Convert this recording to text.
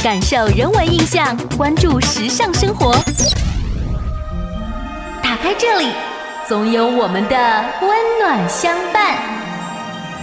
感受人文印象，关注时尚生活。打开这里，总有我们的温暖相伴。